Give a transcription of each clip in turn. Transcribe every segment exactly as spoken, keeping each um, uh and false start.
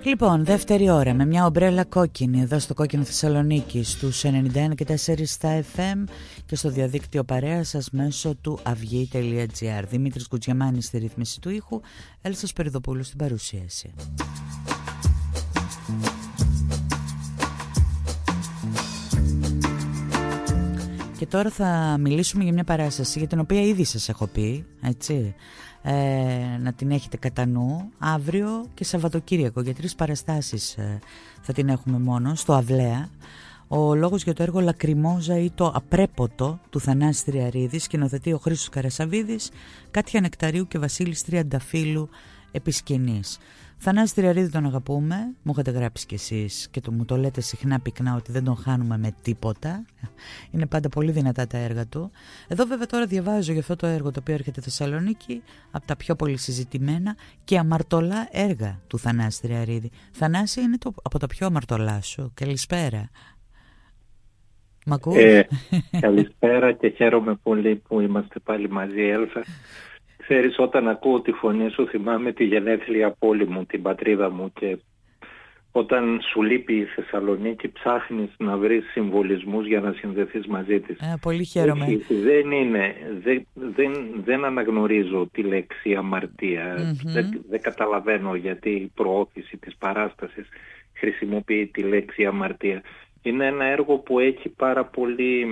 Λοιπόν, δεύτερη ώρα με μια ομπρέλα κόκκινη εδώ στο Κόκκινο Θεσσαλονίκη στους ενενήντα ένα και τέσσερα στα εφ εμ και στο διαδίκτυο παρέα σας μέσω του αυγή τελεία τζι άρ. Δημήτρης Κουτζιαμάνης στη ρύθμιση του ήχου, Έλσα Σπεριδοπούλου στην παρουσίαση. Και τώρα θα μιλήσουμε για μια παράσταση για την οποία ήδη σας έχω πει, έτσι, ε, να την έχετε κατά νου. Αύριο και Σαββατοκύριακο, για τρεις παραστάσεις ε, θα την έχουμε μόνο, στο Αυλαία. Ο λόγος για το έργο Λακριμόζα ή το Απρέποτο του Θανάση Τριαρίδη, σκηνοθετεί ο Χρήστος Καρασαβίδης, Κάτια Νεκταρίου και Βασίλης Τριανταφύλου επί σκηνής. Θανάση Τριαρίδη τον αγαπούμε, μου είχατε γράψει κι εσείς και το, μου το λέτε συχνά πυκνά ότι δεν τον χάνουμε με τίποτα. Είναι πάντα πολύ δυνατά τα έργα του. Εδώ βέβαια τώρα διαβάζω για αυτό το έργο το οποίο έρχεται στη Θεσσαλονίκη, από τα πιο πολύ συζητημένα και αμαρτωλά έργα του Θανάση Τριαρίδη. Θανάση, είναι το, από τα πιο αμαρτωλά σου. Καλησπέρα. Μ' ακούς? Ε, καλησπέρα και χαίρομαι πολύ που είμαστε πάλι μαζί, Έλσα. Ξέρεις, όταν ακούω τη φωνή σου θυμάμαι τη γενέθλια πόλη μου, την πατρίδα μου, και όταν σου λείπει η Θεσσαλονίκη ψάχνεις να βρεις συμβολισμούς για να συνδεθείς μαζί της. Ε, πολύ χαίρομαι. Όχι, δεν είναι, δεν, δεν, δεν αναγνωρίζω τη λέξη αμαρτία. Mm-hmm. Δεν, δεν καταλαβαίνω γιατί η προώθηση της παράστασης χρησιμοποιεί τη λέξη αμαρτία. Είναι ένα έργο που έχει πάρα πολύ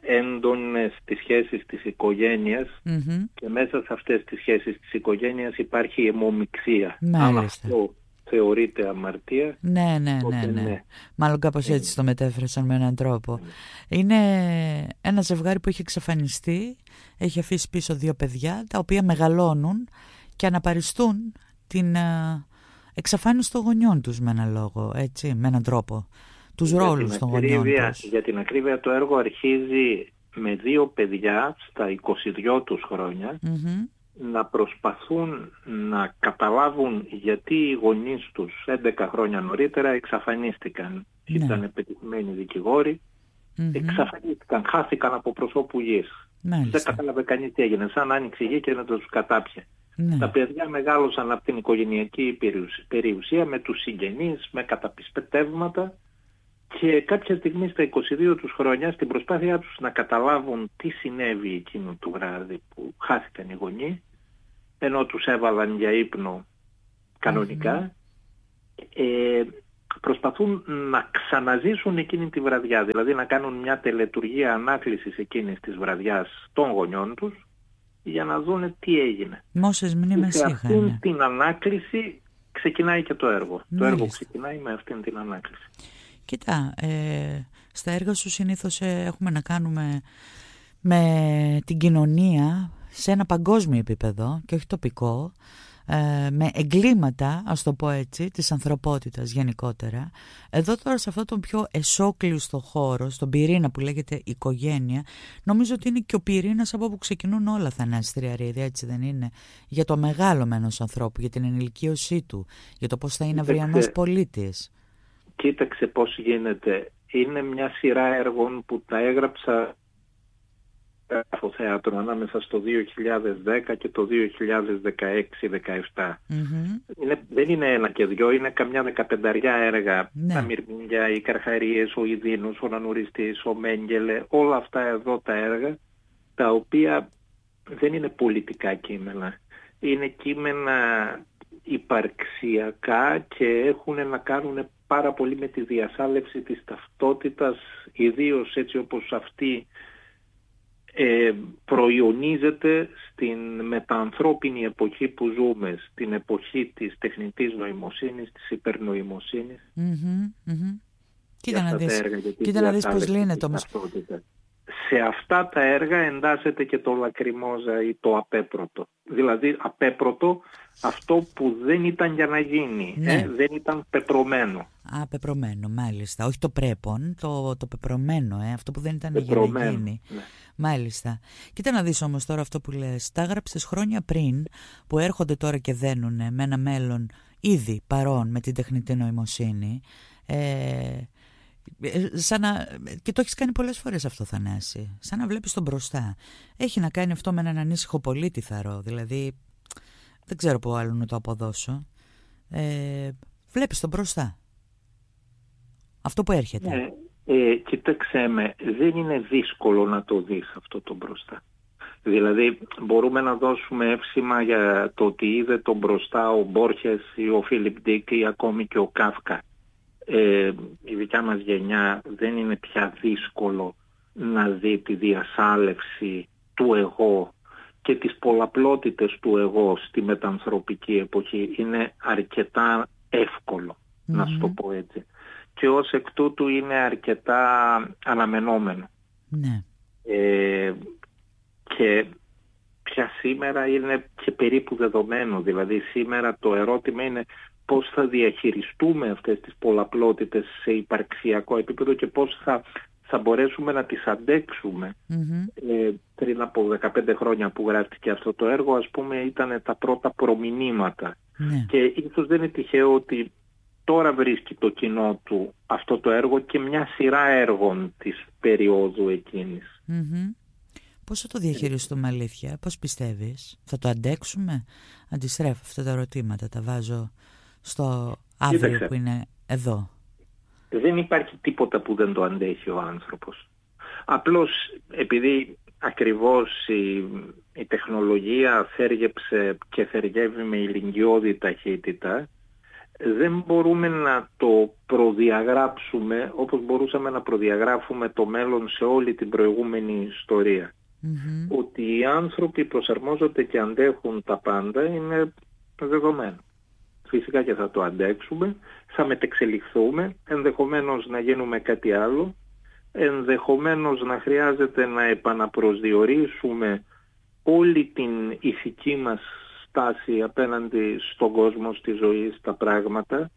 έντονες τις σχέσεις της οικογένειας, mm-hmm. και μέσα σε αυτές τις σχέσεις της οικογένειας υπάρχει αιμομιξία. Αν αυτό θεωρείται αμαρτία, ναι, ναι, ναι, ναι. ναι. Μάλλον κάπως έτσι το μετέφρασαν με έναν τρόπο. Είναι ένα ζευγάρι που έχει εξαφανιστεί, έχει αφήσει πίσω δύο παιδιά, τα οποία μεγαλώνουν και αναπαριστούν την εξαφάνιση των γονιών τους με έναν λόγο, έτσι, με έναν τρόπο. Τους ρόλους των γονιών τους. Για την ακρίβεια, το έργο αρχίζει με δύο παιδιά στα είκοσι δύο τους χρόνια, mm-hmm. να προσπαθούν να καταλάβουν γιατί οι γονείς τους έντεκα χρόνια νωρίτερα εξαφανίστηκαν. Ναι. Ήταν πετυχημένοι δικηγόροι, mm-hmm. εξαφανίστηκαν, χάθηκαν από προσώπου γης. Μάλιστα. Δεν κατάλαβε κανείς τι έγινε, σαν άνοιξε η γη και να τους κατάπιε. Ναι. Τα παιδιά μεγάλωσαν από την οικογενειακή περιουσία, με τους συγγενείς, με καταπιστεύματα. Και κάποια στιγμή στα είκοσι δύο τους χρόνια, στην προσπάθειά τους να καταλάβουν τι συνέβη εκείνο το βράδυ που χάθηκαν οι γονείς, ενώ τους έβαλαν για ύπνο κανονικά, mm-hmm. ε, προσπαθούν να ξαναζήσουν εκείνη τη βραδιά, δηλαδή να κάνουν μια τελετουργία ανάκλησης εκείνης της βραδιάς των γονιών τους, για να δουν τι έγινε. Μόσες μνήμες είχαν. Και αυτήν την ανάκληση ξεκινάει και το έργο. Μάλιστα. Το έργο ξεκινάει με αυτήν την ανάκληση. Κοίτα, ε, στα έργα σου συνήθως ε, έχουμε να κάνουμε με την κοινωνία σε ένα παγκόσμιο επίπεδο και όχι τοπικό, ε, με εγκλήματα, ας το πω έτσι, της ανθρωπότητας γενικότερα. Εδώ τώρα σε αυτόν τον πιο εσόκλειστο χώρο, στον πυρήνα που λέγεται οικογένεια, νομίζω ότι είναι και ο πυρήνας από όπου ξεκινούν όλα, Θανάση Τριαρίδη, έτσι δεν είναι? Για το μεγάλο μένος ανθρώπου, για την ενηλικίωσή του, για το πώς θα είναι αυριανός πολίτης. Κοίταξε πώς γίνεται. Είναι μια σειρά έργων που τα έγραψα στο θέατρο ανάμεσα στο δύο χιλιάδες δέκα και το δύο χιλιάδες δεκαέξι δεκαεπτά. Mm-hmm. Είναι, δεν είναι ένα και δυο, είναι καμιά δεκαπενταριά έργα. Ναι. Τα Μυρμήγκια, οι Καρχαρίες, ο Ιδίνος, ο Νανουριστής, ο Μέγκελε, όλα αυτά εδώ τα έργα, τα οποία δεν είναι πολιτικά κείμενα. Είναι κείμενα υπαρξιακά και έχουν να κάνουν πάρα πολύ με τη διασάλευση της ταυτότητας, ιδίως έτσι όπως αυτή ε, προϊονίζεται στην μετανθρώπινη εποχή που ζούμε, στην εποχή της τεχνητής νοημοσύνης, της υπερνοημοσύνης. Mm-hmm, mm-hmm. Κοίτα να δεις, κοίτα να δεις πώς λύνεται όμως. Σε αυτά τα έργα εντάσσεται και το Λακριμόζα ή το Απέπρωτο. Δηλαδή απέπρωτο, αυτό που δεν ήταν για να γίνει, ναι. ε, δεν ήταν πεπρωμένο. Α, πεπρωμένο, μάλιστα. Όχι το πρέπον, το, το πεπρωμένο, ε, αυτό που δεν ήταν για να γίνει. Ναι. Μάλιστα. Κοίτα να δεις όμως τώρα αυτό που λες. Τα έγραψες χρόνια πριν, που έρχονται τώρα και δένουνε με ένα μέλλον ήδη παρόν με την τεχνητή νοημοσύνη. Ε, σαν να, και το έχεις κάνει πολλές φορές αυτό, Θανάση, σαν να βλέπεις τον μπροστά. Έχει να κάνει αυτό με έναν ανήσυχο πολίτη, θαρώ. Δηλαδή δεν ξέρω πού άλλο να το αποδώσω. ε, Βλέπεις τον μπροστά. Αυτό που έρχεται. Ναι, ε, κοίταξέ με, δεν είναι δύσκολο να το δεις αυτό το μπροστά. Δηλαδή μπορούμε να δώσουμε εύσημα για το ότι είδε τον μπροστά ο Μπόρχες ή ο Φίλιπ Ντίκ ή ακόμη και ο Κάφκα. Ε, η δικιά μας γενιά δεν είναι πια δύσκολο να δει τη διασάλευση του εγώ και τις πολλαπλότητες του εγώ στη μετανθρωπική εποχή. Είναι αρκετά εύκολο, mm-hmm. να σου το πω έτσι. Και ως εκ τούτου είναι αρκετά αναμενόμενο. Ναι. Ε, και πια σήμερα είναι και περίπου δεδομένο. Δηλαδή σήμερα το ερώτημα είναι πώς θα διαχειριστούμε αυτές τις πολλαπλότητες σε υπαρξιακό επίπεδο και πώς θα, θα μπορέσουμε να τις αντέξουμε. Mm-hmm. Ε, πριν από δεκαπέντε χρόνια που γράφτηκε αυτό το έργο, ας πούμε, ήταν τα πρώτα προμηνύματα. Mm-hmm. Και ίσως δεν είναι τυχαίο ότι τώρα βρίσκει το κοινό του αυτό το έργο και μια σειρά έργων της περίοδου εκείνης. Mm-hmm. Πώς θα το διαχειριστούμε αλήθεια, πώς πιστεύεις, θα το αντέξουμε? Αντιστρέφω αυτά τα ερωτήματα, τα βάζω στο αύριο. Κοίταξε, που είναι εδώ. Δεν υπάρχει τίποτα που δεν το αντέχει ο άνθρωπος. Απλώς επειδή ακριβώς η, η τεχνολογία θέργεψε και θεργεύει με ηλικιώδη ταχύτητα, δεν μπορούμε να το προδιαγράψουμε όπως μπορούσαμε να προδιαγράφουμε το μέλλον σε όλη την προηγούμενη ιστορία. Mm-hmm. Ότι οι άνθρωποι προσαρμόζονται και αντέχουν τα πάντα είναι δεδομένο. Φυσικά και θα το αντέξουμε, θα μετεξελιχθούμε, ενδεχομένως να γίνουμε κάτι άλλο, ενδεχομένως να χρειάζεται να επαναπροσδιορίσουμε όλη την ηθική μας στάση απέναντι στον κόσμο, στη ζωή, στα πράγματα,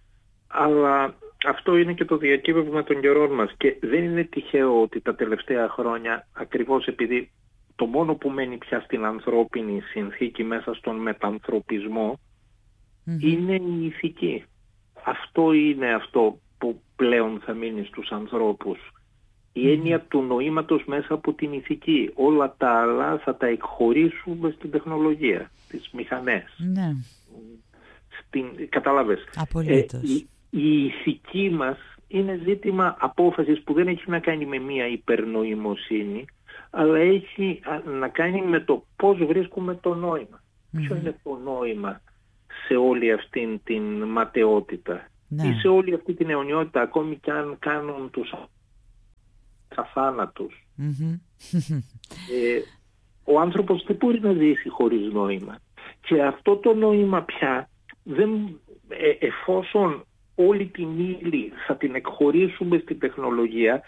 αλλά αυτό είναι και το διακύβευμα των καιρών μας και δεν είναι τυχαίο ότι τα τελευταία χρόνια, ακριβώς επειδή το μόνο που μένει πια στην ανθρώπινη συνθήκη μέσα στον μετανθρωπισμό mm-hmm. είναι η ηθική. Αυτό είναι αυτό που πλέον θα μείνει στους ανθρώπους. Η mm-hmm. έννοια του νοήματος μέσα από την ηθική. Όλα τα άλλα θα τα εκχωρήσουμε στην τεχνολογία, τις μηχανές. Ναι. Στην, καταλάβες. Απολύτως. Ε, η, η ηθική μας είναι ζήτημα απόφασης που δεν έχει να κάνει με μία υπερνοημοσύνη, αλλά έχει να κάνει με το πώς βρίσκουμε το νόημα. Mm-hmm. Ποιο είναι το νόημα σε όλη αυτή την ματαιότητα ναι. ή σε όλη αυτή την αιωνιότητα, ακόμη και αν κάνουν τους αθάνατους. Mm-hmm. ε, ο άνθρωπος δεν μπορεί να ζήσει χωρίς νόημα. Και αυτό το νόημα πια, δεν, ε, εφόσον όλη την ύλη θα την εκχωρήσουμε στην τεχνολογία,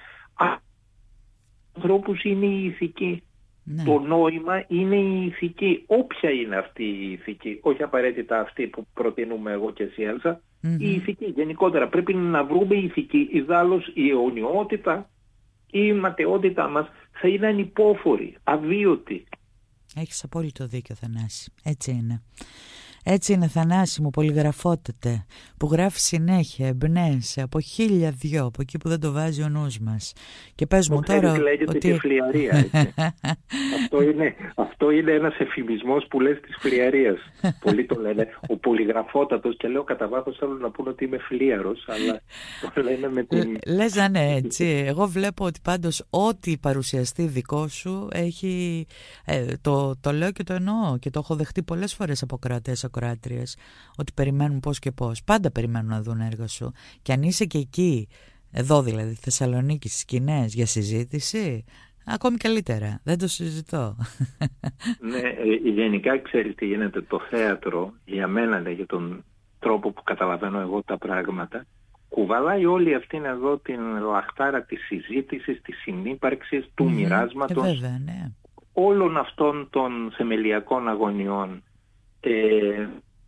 ανθρώπους είναι η ηθική. Ναι. Το νόημα είναι η ηθική. Όποια είναι αυτή η ηθική, όχι απαραίτητα αυτή που προτείνουμε εγώ και εσύ Έλσα, mm-hmm. η ηθική γενικότερα. Πρέπει να βρούμε ηθική, ιδάλλως η αιωνιότητα ή η ματαιότητά μας θα είναι ανυπόφορη, αβίωτη. Έχεις απόλυτο δίκιο Θανάση, έτσι είναι. Έτσι είναι Θανάση μου, πολυγραφότατε, που γράφει συνέχεια, εμπνέεσαι από χίλια δυο, από εκεί που δεν το βάζει ο νους μας. Και πες μου τώρα λέγεται ότι... και φλιαρία, έτσι. αυτό, είναι, αυτό είναι ένας εφημισμός που λες της φλιαρίας. Πολλοί το λένε ο πολυγραφότατος και λέω κατά βάθος θέλω να πούνε ότι είμαι φλίαρος, αλλά το λένε με την... Λες να είναι έτσι. Εγώ βλέπω ότι πάντως ό,τι παρουσιαστεί δικό σου έχει... Ε, το, το λέω και το εννοώ και το έχω δεχτεί πολλές φορές από κρατές ακροάτριες, ότι περιμένουν πώς και πώς. Πάντα περιμένουν να δουν έργα σου. Και αν είσαι και εκεί, εδώ δηλαδή, Θεσσαλονίκη, στις σκηνές για συζήτηση, ακόμη καλύτερα. Δεν το συζητώ. Ναι, γενικά ξέρεις τι γίνεται. Το θέατρο, για μένα, για τον τρόπο που καταλαβαίνω εγώ τα πράγματα, κουβαλάει όλη αυτήν εδώ την λαχτάρα της συζήτησης, της συνύπαρξης, του mm-hmm. μοιράσματος, ε, βέβαια, ναι. όλων αυτών των θεμελιακών αγωνιών. Ε,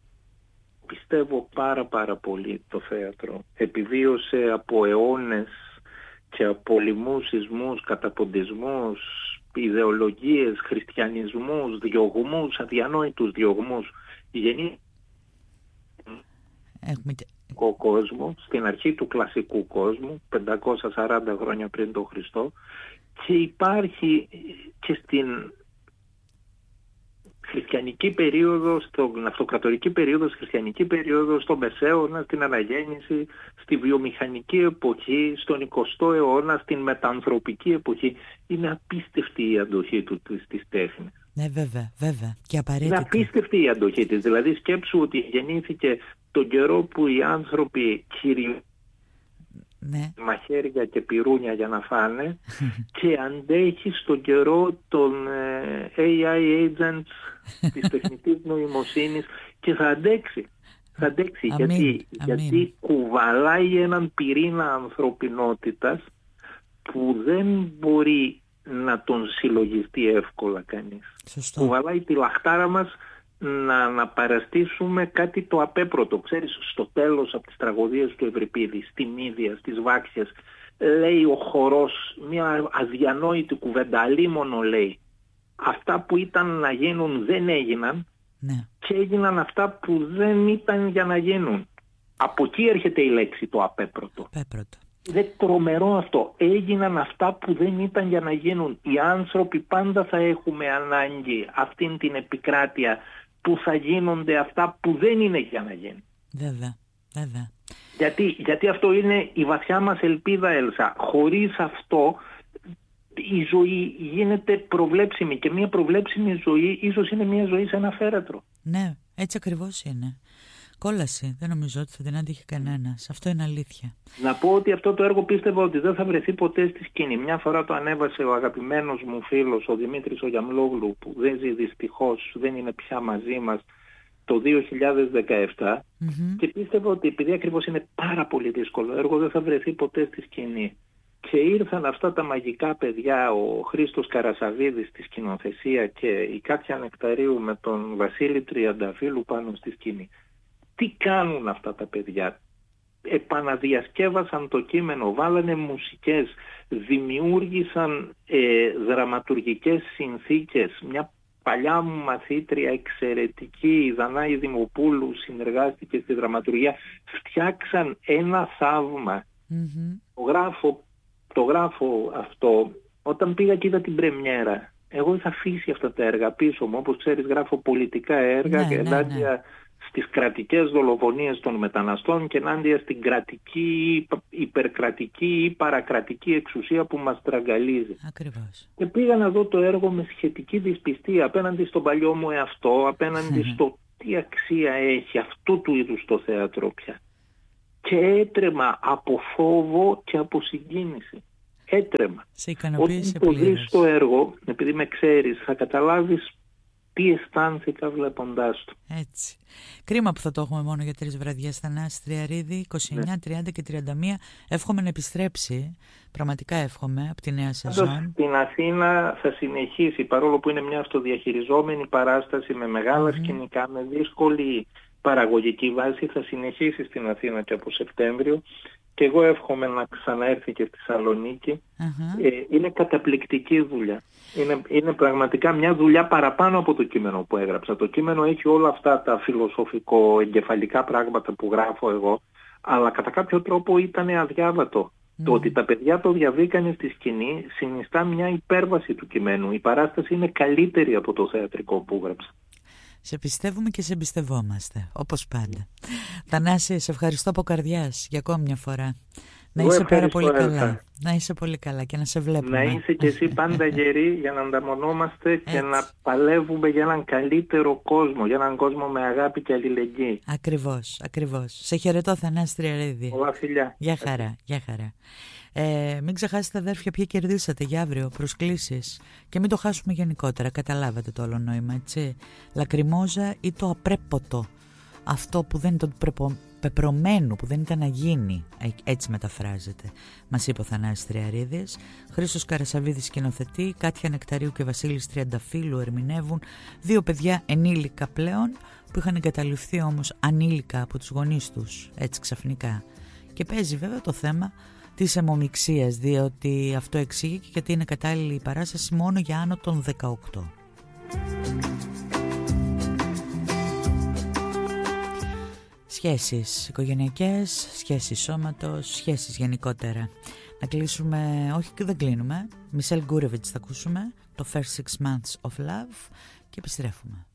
πιστεύω πάρα πάρα πολύ το θέατρο. Επιβίωσε από αιώνες και από λοιμούς, σεισμούς, καταποντισμούς, ιδεολογίες, χριστιανισμούς, διωγμούς, αδιανόητους διωγμούς. Γεννή Έχουμε... κόσμο, στην αρχή του κλασικού κόσμου, πεντακόσια σαράντα χρόνια πριν τον Χριστό, και υπάρχει και στην χριστιανική περίοδο, στην αυτοκρατορική περίοδο, στη χριστιανική περίοδο, στον Μεσαίωνα, στην Αναγέννηση, στη βιομηχανική εποχή, στον εικοστό αιώνα, στην μετανθρωπική εποχή. Είναι απίστευτη η αντοχή του της τέχνης. Ναι, βέβαια, βέβαια. Και απαραίτητη. Είναι απίστευτη η αντοχή της. Δηλαδή σκέψου ότι γεννήθηκε τον καιρό που οι άνθρωποι κυριολεκτικά, ναι, μαχαίρια και πυρούνια για να φάνε και αντέχει στον καιρό των ε, έι άι agents της τεχνητής νοημοσύνης και θα αντέξει. Θα αντέξει αμήν, γιατί, αμήν. γιατί κουβαλάει έναν πυρήνα ανθρωπινότητας που δεν μπορεί να τον συλλογιστεί εύκολα κανείς. Σωστό. Κουβαλάει τη λαχτάρα μας να, να παραστήσουμε κάτι το απέπρωτο. Ξέρεις, στο τέλος από τις τραγωδίες του Ευρυπίδη, στη Μύδια, στις Βάξιες, λέει ο χορός μια αδιανόητη κουβέντα, αλίμονο λέει. Αυτά που ήταν να γίνουν δεν έγιναν, ναι, και έγιναν αυτά που δεν ήταν για να γίνουν. Από εκεί έρχεται η λέξη το απέπρωτο. Απέπρωτο. Είναι τρομερό αυτό. Έγιναν αυτά που δεν ήταν για να γίνουν. Οι άνθρωποι πάντα θα έχουμε ανάγκη αυτήν την επικράτεια που θα γίνονται αυτά που δεν είναι για να γίνουν. Βέβαια, βέβαια. Γιατί, γιατί αυτό είναι η βαθιά μας ελπίδα, Έλσα. Χωρίς αυτό η ζωή γίνεται προβλέψιμη και μια προβλέψιμη ζωή ίσως είναι μια ζωή σε ένα φέρετρο. Ναι, έτσι ακριβώς είναι. Κόλαση, δεν νομίζω ότι θα την άντυχε κανένας. Αυτό είναι αλήθεια. Να πω ότι αυτό το έργο πίστευα ότι δεν θα βρεθεί ποτέ στη σκηνή. Μια φορά το ανέβασε ο αγαπημένος μου φίλος, ο Δημήτρης ο Γιαμλόγλου, που δεν ζει δυστυχώς, δεν είναι πια μαζί μας, το δύο χιλιάδες δεκαεπτά, mm-hmm. και πίστευα ότι επειδή ακριβώς είναι πάρα πολύ δύσκολο έργο δεν θα βρεθεί ποτέ στη σκηνή. Και ήρθαν αυτά τα μαγικά παιδιά, ο Χρήστος Καρασαβίδης στη σκηνοθεσία και η Κάτια Νεκταρίου με τον Βασίλη Τριανταφύλου πάνω στη σκηνή. Τι κάνουν αυτά τα παιδιά? Επαναδιασκεύασαν το κείμενο, βάλανε μουσικές, δημιούργησαν ε, δραματουργικές συνθήκες. Μια παλιά μου μαθήτρια εξαιρετική, η Δανάη Δημοπούλου, συνεργάστηκε στη δραματουργία. Φτιάξαν ένα θαύμα. Mm-hmm. Το γράφω, το γράφω αυτό όταν πήγα και είδα την πρεμιέρα. Εγώ είχα αφήσει αυτά τα έργα πίσω μου. Όπως ξέρεις, γράφω πολιτικά έργα, ναι, και ενάντια, ναι, ναι, στις κρατικές δολοφονίες των μεταναστών και ενάντια στην κρατική, υπερκρατική ή παρακρατική εξουσία που μας τραγκαλίζει. Ακριβώς. Και πήγα να δω το έργο με σχετική δυσπιστία απέναντι στον παλιό μου εαυτό, απέναντι στο τι αξία έχει αυτού του είδους το θέατρο πια. Και έτρεμα από φόβο και από συγκίνηση. Έτρεμα. Σε ικανοποίησε πλήρως. Όταν το δεις το έργο, επειδή με ξέρεις, θα καταλάβεις τι αισθάνθηκα βλέποντάς το. Έτσι. Κρίμα που θα το έχουμε μόνο για τρεις βραδιές. Θανάση Τριαρίδη, είκοσι εννιά, τριάντα και τριάντα μία. Εύχομαι να επιστρέψει. Πραγματικά εύχομαι από τη νέα σεζόν. Στην Αθήνα θα συνεχίσει, παρόλο που είναι μια αυτοδιαχειριζόμενη παράσταση με μεγάλα mm-hmm. σκηνικά, με δύσκολη παραγωγική βάση, θα συνεχίσει στην Αθήνα και από Σεπτέμβριο. Και εγώ εύχομαι να ξαναέρθει και στη Θεσσαλονίκη. Uh-huh. Ε, είναι καταπληκτική δουλειά. Είναι, είναι πραγματικά μια δουλειά παραπάνω από το κείμενο που έγραψα. Το κείμενο έχει όλα αυτά τα φιλοσοφικό-εγκεφαλικά πράγματα που γράφω εγώ, αλλά κατά κάποιο τρόπο ήταν αδιάβατο. Mm. Το ότι τα παιδιά το διαβήκανε στη σκηνή συνιστά μια υπέρβαση του κειμένου. Η παράσταση είναι καλύτερη από το θεατρικό που έγραψα. Σε πιστεύουμε και σε εμπιστευόμαστε, όπως πάντα. Θανάση, σε ευχαριστώ από καρδιάς για ακόμη μια φορά. Να είσαι πάρα πολύ καλά. Να είσαι πολύ καλά και να σε βλέπουμε. Να είσαι και εσύ πάντα γερή για να ανταμωνόμαστε και να παλεύουμε για έναν καλύτερο κόσμο, για έναν κόσμο με αγάπη και αλληλεγγύη. Ακριβώς, ακριβώς. Σε χαιρετώ, Θανάση Τριαρίδη. Πολλά φιλιά. Γεια χαρά, γεια χαρά. Ε, μην ξεχάσετε, αδέρφια, ποια κερδίσατε για αύριο, προσκλήσεις. Και μην το χάσουμε γενικότερα, καταλάβατε το όλο νόημα, έτσι. Λακριμόζα ή το απρέποτο. Αυτό που δεν είναι το πρεπο... πεπρωμένο, που δεν ήταν να γίνει. Έτσι μεταφράζεται. Μας είπε ο Θανάσης Τριαρίδης. Χρήστος Καρασαβίδης σκηνοθετεί. Κάτια Νεκταρίου και Βασίλης Τριανταφύλου ερμηνεύουν. Δύο παιδιά ενήλικα πλέον, που είχαν εγκαταλειφθεί όμως ανήλικα από τους γονείς τους, έτσι ξαφνικά. Και παίζει βέβαια το θέμα της αιμομιξίας, διότι αυτό εξήγει και γιατί είναι κατάλληλη η παράσταση μόνο για άνω των δεκαοκτώ. Σχέσεις οικογενειακές, σχέσεις σώματος, σχέσεις γενικότερα. Να κλείσουμε, όχι και δεν κλείνουμε, Μισελ Γκούρεβιτς θα ακούσουμε, το First Six Months of Love, και επιστρέφουμε.